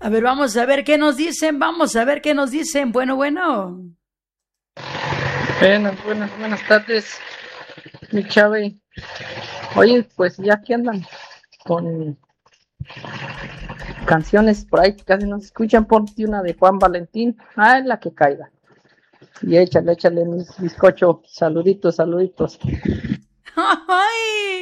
A ver, vamos a ver qué nos dicen, vamos a ver qué nos dicen. Bueno, bueno. Buenas tardes, mi chave. Oye, pues ya que andan con canciones por ahí que casi no se escuchan, ponte una de Juan Valentín. Ah, la que caiga. Y échale, mis bizcocho. Saluditos. ¡Ay!